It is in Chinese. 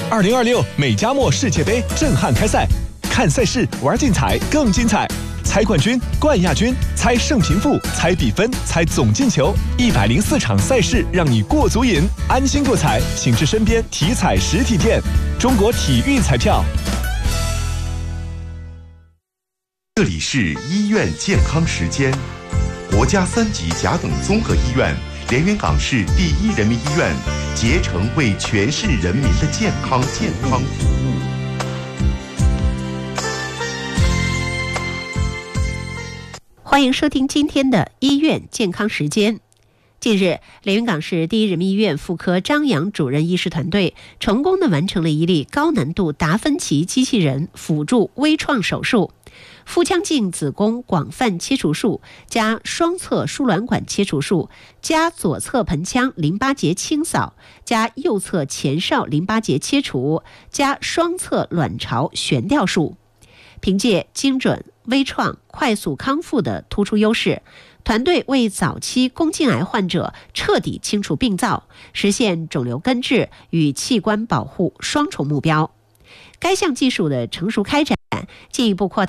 2026美加墨世界杯震撼开赛，看赛事玩竞彩更精彩，猜冠军、冠亚军，猜胜平负，猜比分，猜总进球，104场赛事让你过足瘾，安心购彩，请至身边体彩实体店。中国体育彩票。 这里是医院健康时间，国家3级甲等综合医院连云港市第一人民医院，竭诚为全市人民的健康服务。 欢迎收听今天的医院健康时间。近日，连云港市第一人民医院妇科张杨主任医师团队成功地完成了一例高难度达芬奇机器人辅助微创手术，腹腔镜子宫广泛切除术加双侧输卵管切除术加左侧盆腔淋巴结清扫加右侧前哨淋巴结切除加双侧卵巢悬吊术。凭借精准、微创、快速康复的突出优势，团队为早期宫颈癌患者彻底清除病灶，实现肿瘤根治与器官保护双重目标。该项技术的成熟开展，进一步扩大